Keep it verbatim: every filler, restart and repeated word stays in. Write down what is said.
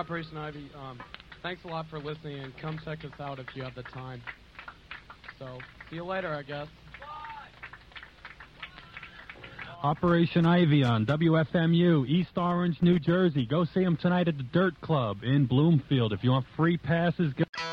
Operation Ivy. Um, thanks a lot for listening, and come check us out if you have the time. So, see you later, I guess. Operation Ivy on W F M U, East Orange, New Jersey. Go see them tonight at the Dirt Club in Bloomfield. If you want free passes, go...